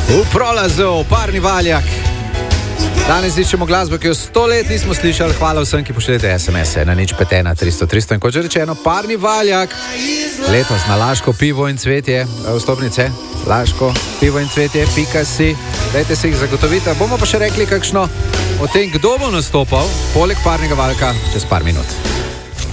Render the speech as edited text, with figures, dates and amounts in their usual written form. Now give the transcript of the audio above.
V Prolazu, Parni Valjak. Danes iščemo glasbo, ki jo 100 let nismo slišali. Hvala vsem, ki pošljete SMS-e na 051 300 300. In kot že rečeno, Parni Valjak. Letos na Laško pivo in cvetje. Vstopnice, Laško pivo in cvetje, .si. Dajte si jih zagotoviti. Bomo pa še rekli kakšno o tem, kdo bo nastopal poleg Parnega Valjaka čez par minut.